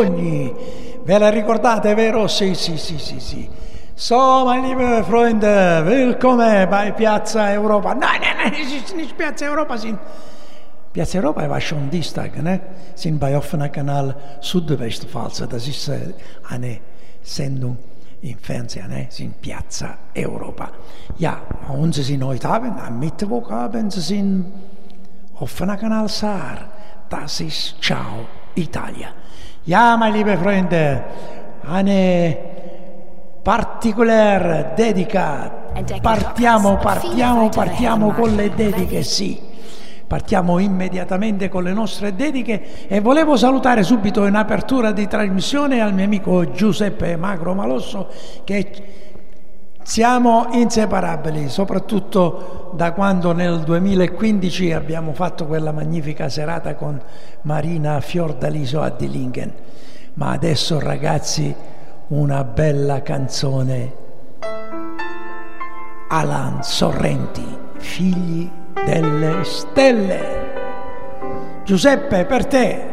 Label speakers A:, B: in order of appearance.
A: Ve la ricordate, vero? Sì. So, meine liebe Freunde, willkommen bei Piazza Europa. Nein, es ist nicht Piazza Europa. Piazza Europa war schon Dienstag, ne? Sind bei offener Kanal Südwestpfalz. Das ist eine Sendung im Fernsehen, ne? Sind Piazza Europa. Ja, und sie sind heute Abend, am Mittwochabend, sie sind offener Kanal Saar. Das ist Ciao Italia. Ja, meine liebe Freunde, eine particolare dedica. Partiamo con le dediche, sì. Partiamo immediatamente con le nostre dediche e volevo salutare subito in apertura di trasmissione al mio amico Giuseppe Magro Malosso, che siamo inseparabili, soprattutto da quando nel 2015 abbiamo fatto quella magnifica serata con Marina Fiordaliso a Dillingen. Ma adesso, ragazzi, una bella canzone. Alan Sorrenti, Figli delle Stelle. Giuseppe, per te.